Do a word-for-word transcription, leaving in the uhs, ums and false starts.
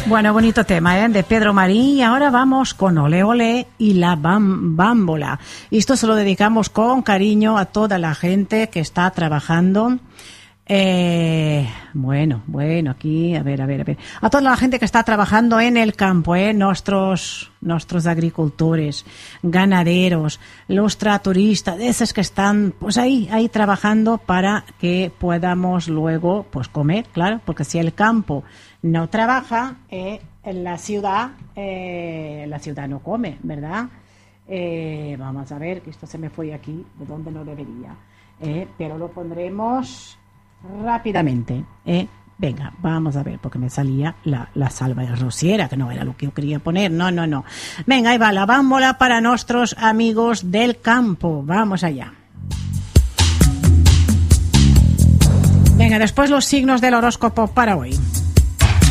Bueno, bonito tema, ¿eh? De Pedro Marín. Y ahora vamos con Ole Ole y la bam, bámbola. Y esto se lo dedicamos con cariño a toda la gente que está trabajando. Eh, bueno, bueno, aquí, a ver, a ver, a ver. A toda la gente que está trabajando en el campo, ¿eh? Nuestros, nuestros agricultores, ganaderos, los tractoristas, esos que están, pues ahí, ahí trabajando para que podamos luego, pues comer, claro, porque si el campo no trabaja, eh, en la ciudad, eh, la ciudad no come, ¿verdad? Eh, vamos a ver, que esto se me fue aquí, de donde no debería, eh, pero lo pondremos rápidamente, ¿eh? Venga, vamos a ver, porque me salía la, la salva de rociera, que no era lo que yo quería poner, no, no, no. Venga, ahí va, la bámbola para nuestros amigos del campo, vamos allá. Venga, después los signos del horóscopo para hoy.